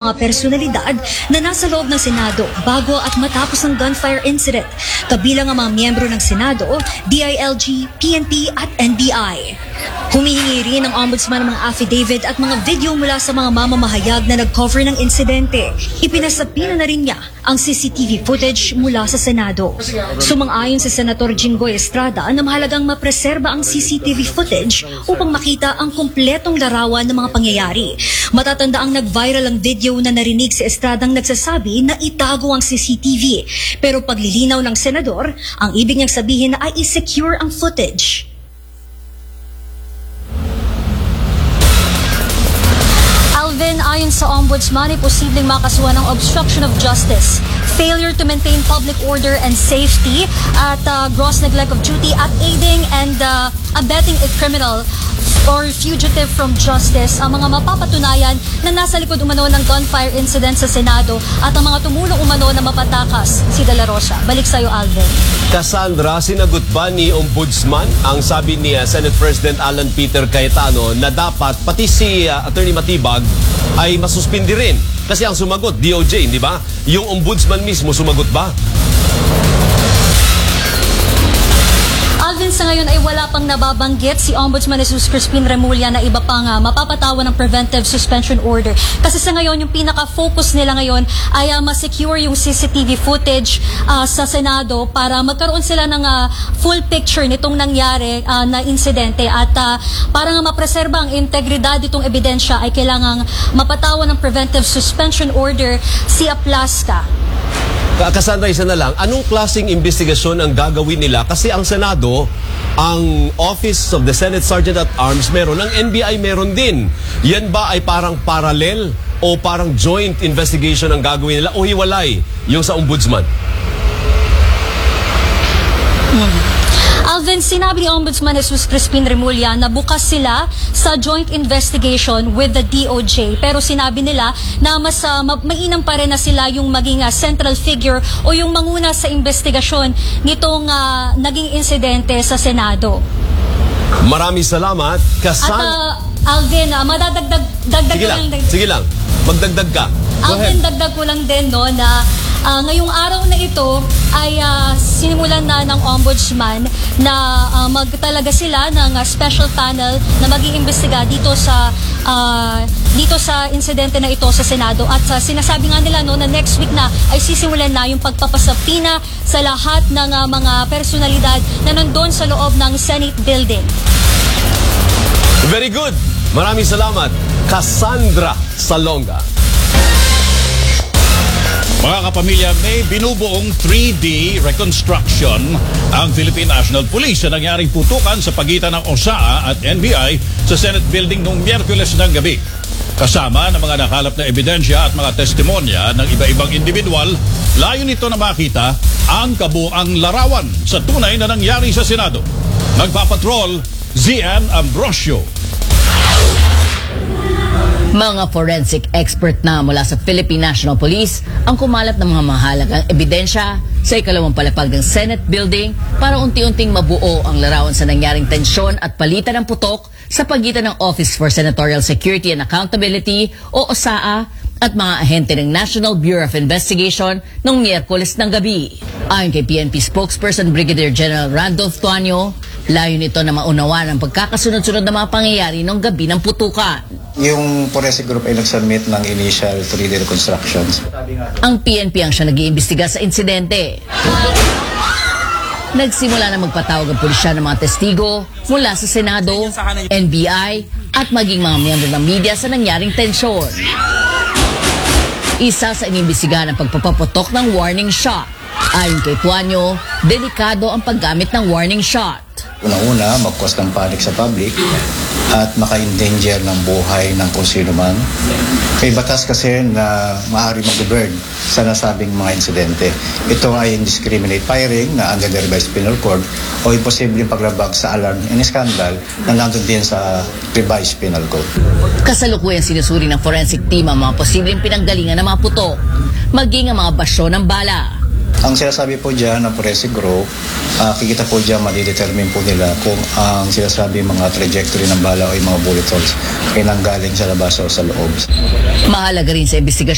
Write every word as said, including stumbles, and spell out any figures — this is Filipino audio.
mga personalidad na nasa loob ng Senado bago at matapos ng gunfire incident. Kabilang ang mga miyembro ng Senado, D I L G, P N P at N B I. Humihingi rin ng Ombudsman ng mga affidavit at mga video mula sa mga mamamahayag na nag-cover ng insidente. Ipinasapina na rin niya ang C C T V footage mula sa Senado. Sumang-ayon si Senator Jinggoy Estrada na mahalagang mapreserba ang C C T V footage upang makita ang kumpletong larawan ng mga pangyayari. Matatanda ang nag-viral ang video na narinig si Estradang nagsasabi na itago ang C C T V. Pero paglilinaw ng senador, ang ibig niyang sabihin ay i-secure ang footage. Alvin, ayon sa Ombudsman, ay posibleng makasuhan ng obstruction of justice, failure to maintain public order and safety, at uh, gross neglect of duty, at aiding and uh, abetting a criminal or fugitive from justice ang mga mapapatunayan na nasa likod umano ng gunfire incident sa Senado at ang mga tumulong umano na mapatakas si De La Rosa. Balik sa'yo, Alvin. Cassandra, sinagot ba ni Ombudsman ang sabi ni uh, Senate President Alan Peter Cayetano na dapat pati si uh, Attorney Matibag ay masuspindi rin? Kasi ang sumagot, D O J, di ba? Yung Ombudsman mismo, sumagot ba? Alvin, sa ngayon ay wala pang nababanggit si Ombudsman Jesus Crispin Remulla na iba pang uh, mapapatawan ng preventive suspension order. Kasi sa ngayon, yung pinaka-focus nila ngayon ay uh, ma-secure yung C C T V footage uh, sa Senado para magkaroon sila ng uh, full picture nitong nangyari uh, na insidente. At uh, para nga mapreserba ang integridad itong ebidensya ay kailangang mapatawan ng preventive suspension order si Aplaska. Cassandra, isa na lang, anong klaseng investigasyon ang gagawin nila? Kasi ang Senado, ang Office of the Senate Sergeant at Arms meron, ang N B I meron din. Yan ba ay parang parallel o parang joint investigation ang gagawin nila o hiwalay yung sa Ombudsman? Hmm. Alvin, sinabi ni Ombudsman Jesus Crispin Remulla na bukas sila sa joint investigation with the D O J. Pero sinabi nila na mas uh, mainam pa rin na sila yung maging uh, central figure o yung manguna sa investigasyon nitong uh, naging insidente sa Senado. Maraming salamat, Cassandra. At uh, Alvin, uh, madadagdag dagdag sige lang, lang, sige lang, magdagdag ka. Go Alvin, ahead. dagdag ko lang din no, na uh, ngayong araw na ito ay uh, sinimulan na ng Ombudsman na uh, magtalaga sila ng uh, special panel na mag-iimbestiga dito sa uh, dito sa insidente na ito sa Senado. At uh, sinasabi nga nila no, na next week na ay sisimulan na yung pagpapasapina sa lahat ng uh, mga personalidad na nandun sa loob ng Senate building. Very good. Maraming salamat, Cassandra Salonga. Mga kapamilya, may binubuong three D reconstruction ang Philippine National Police sa nangyaring putukan sa pagitan ng O S A A at N B I sa Senate Building noong Miyerkules ng gabi. Kasama ng mga nakalap na ebidensya at mga testimonya ng iba-ibang individual, layo nito na makita ang kabuang larawan sa tunay na nangyari sa Senado. Nagpapatrol, Z N Ambrosio. Mga forensic expert na mula sa Philippine National Police ang kumalat ng mga mahalagang ebidensya sa ikalawang palapag ng Senate Building para unti-unting mabuo ang larawan sa nangyaring tensyon at palitan ng putok sa pagitan ng Office for Senatorial Security and Accountability o O S A A at mga ahente ng National Bureau of Investigation noong Miyerkules ng gabi. Ayon kay P N P spokesperson Brigadier General Randolph Tuanyo, layo nito na maunawaan ang pagkakasunod-sunod na mga pangyayari noong gabi ng putukan. Yung forensic group ay nagsubmit ng initial three D reconstructions. Ang P N P ang siya nag-iimbestiga sa insidente. Nagsimula na magpatawag ang pulisya ng mga testigo mula sa Senado, N B I at maging mga miyembro ng media sa nangyaring tensyon. Isa sa inimbestigahan ang pagpapaputok ng warning shot. Ayon kay Tuanyo, delikado ang paggamit ng warning shot. Una-una, mag-cause ng panic sa public at maka-endanger ng buhay ng kung sino man. May batas kasi na maaari mag-burn sa nasabing mga insidente. Ito ay indiscriminate firing na under the revised penal code o imposibleng paglabag sa alarm and scandal na nandun din sa revised penal code. Kasalukuyang sinusuri ng forensic team ang mga posibleng pinanggalingan ng mga putok, maging ang mga basyo ng bala. Ang sinasabi po dyan ng forensic group, uh, kikita po dyan, madidetermine po nila kung ang sinasabi mga trajectory ng bala o yung mga bullet holes ay nanggaling sa labas o sa loob. Mahalaga rin sa investigasyon